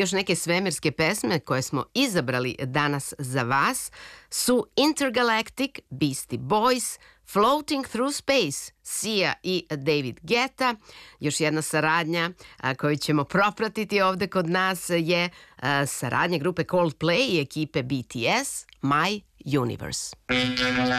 Još neke svemirske pesme koje smo izabrali danas za vas su Intergalactic, Beastie Boys, Floating Through Space, Sia i David Guetta. Još jedna saradnja koju ćemo propratiti ovde kod nas je saradnja grupe Coldplay i ekipe BTS, My Universe.